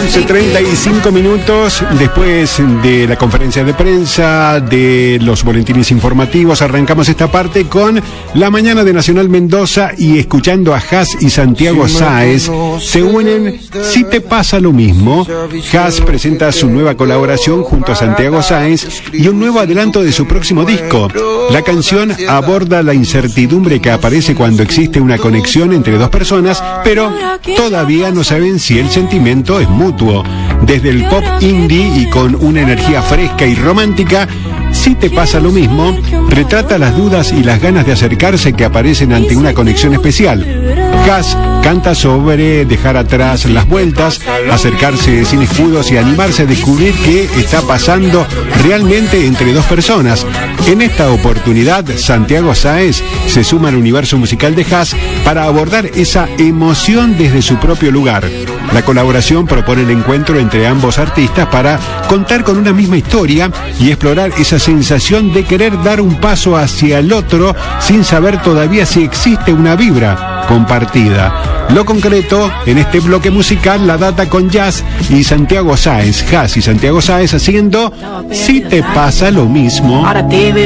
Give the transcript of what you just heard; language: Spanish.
11:35 después de la conferencia de prensa, de los boletines informativos, arrancamos esta parte con la mañana de Nacional Mendoza y escuchando a Hass y Santiago Sáez. Se unen Si te pasa lo mismo. Hass presenta su nueva colaboración junto a Santiago Sáez y un nuevo adelanto de su próximo disco. La canción aborda la incertidumbre que aparece cuando existe una conexión entre dos personas, pero todavía no saben si el sentimiento es mutuo. Desde el pop indie y con una energía fresca y romántica, Si te pasa lo mismo, retrata las dudas y las ganas de acercarse que aparecen ante una conexión especial. Hass canta sobre dejar atrás las vueltas, acercarse sin escudos y animarse a descubrir qué está pasando realmente entre dos personas. En esta oportunidad, Santiago Sáez se suma al universo musical de Hass para abordar esa emoción desde su propio lugar. La colaboración propone el encuentro entre ambos artistas para contar con una misma historia y explorar esa sensación de querer dar un paso hacia el otro sin saber todavía si existe una vibra compartida. Lo concreto en este bloque musical, la data con Jazz y Santiago Sáez, Hass y Santiago Sáez haciendo Si te pasa lo mismo.